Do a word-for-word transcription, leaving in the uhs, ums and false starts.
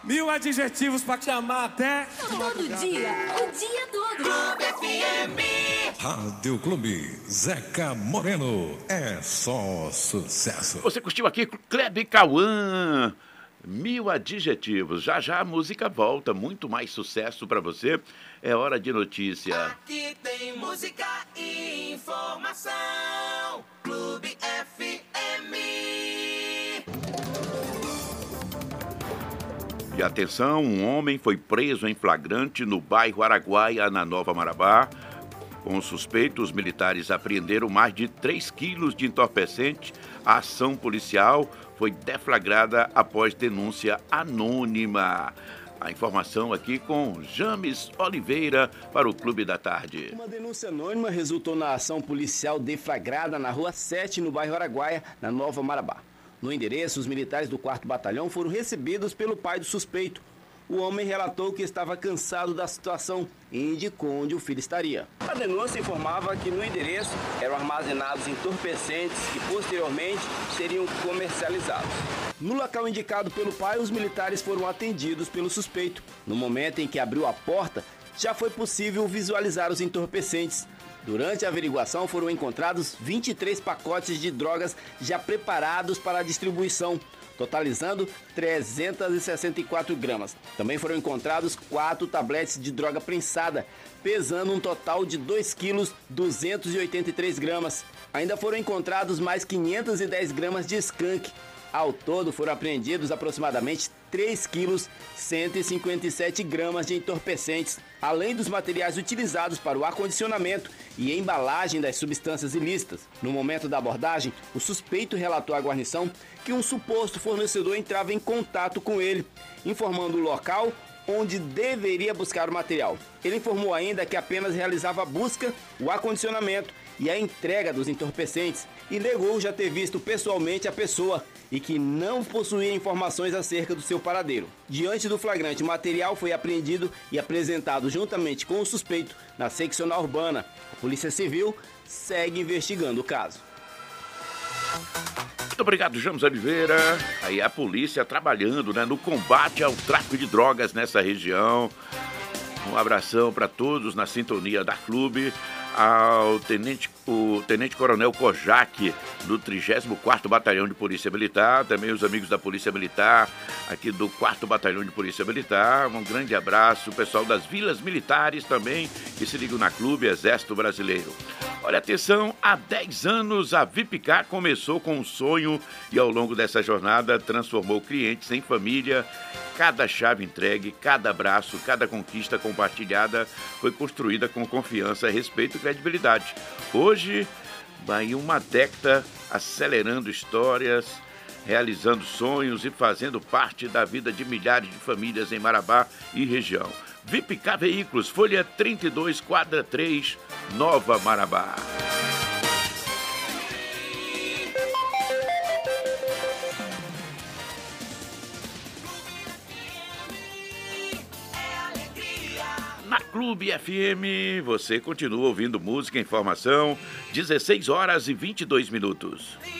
Mil adjetivos pra te amar até... Todo dia, o dia todo. Clube F M. Rádio Clube, Zeca Moreno, é só sucesso. Você curtiu aqui Kleber Cauã, Mil Adjetivos. Já já a música volta, muito mais sucesso pra você. É hora de notícia. Aqui tem música e informação. Clube F M. E atenção, um homem foi preso em flagrante no bairro Araguaia, na Nova Marabá. Com os suspeitos, os militares apreenderam mais de três quilos de entorpecente. A ação policial foi deflagrada após denúncia anônima. A informação aqui com James Oliveira para o Clube da Tarde. Uma denúncia anônima resultou na ação policial deflagrada na Rua sete, no bairro Araguaia, na Nova Marabá. No endereço, os militares do quarto Batalhão foram recebidos pelo pai do suspeito. O homem relatou que estava cansado da situação e indicou onde o filho estaria. A denúncia informava que no endereço eram armazenados entorpecentes que posteriormente seriam comercializados. No local indicado pelo pai, os militares foram atendidos pelo suspeito. No momento em que abriu a porta, já foi possível visualizar os entorpecentes. Durante a averiguação foram encontrados vinte e três pacotes de drogas já preparados para a distribuição, totalizando trezentas e sessenta e quatro gramas. Também foram encontrados quatro tabletes de droga prensada, pesando um total de dois quilos duzentos e oitenta e três gramas. Ainda foram encontrados mais quinhentas e dez gramas de skunk. Ao todo foram apreendidos aproximadamente três quilos cento e cinquenta e sete gramas de entorpecentes, além dos materiais utilizados para o acondicionamento e embalagem das substâncias ilícitas. No momento da abordagem, o suspeito relatou à guarnição que um suposto fornecedor entrava em contato com ele, informando o local onde deveria buscar o material. Ele informou ainda que apenas realizava a busca, o acondicionamento e a entrega dos entorpecentes e negou já ter visto pessoalmente a pessoa e que não possuía informações acerca do seu paradeiro. Diante do flagrante, o material foi apreendido e apresentado juntamente com o suspeito na seccional urbana. A Polícia Civil segue investigando o caso. Muito obrigado, James Oliveira. Aí a polícia trabalhando, né, no combate ao tráfico de drogas nessa região. Um abração para todos na sintonia da Clube. Ao tenente, o Tenente Coronel Kojak, do trigésimo quarto Batalhão de Polícia Militar, também os amigos da Polícia Militar, aqui do quarto Batalhão de Polícia Militar, um grande abraço, o pessoal das Vilas Militares também, que se ligam na Clube Exército Brasileiro. Olha, atenção, há dez anos a Vipcar começou com um sonho e ao longo dessa jornada transformou clientes em família. Cada chave entregue, cada abraço, cada conquista compartilhada foi construída com confiança, respeito e credibilidade. Hoje, vai uma década acelerando histórias, realizando sonhos e fazendo parte da vida de milhares de famílias em Marabá e região. Vipcar Veículos, Folha trinta e dois, quadra três, Nova Marabá. Na Clube F M, você continua ouvindo música e informação, dezesseis horas e vinte e dois minutos.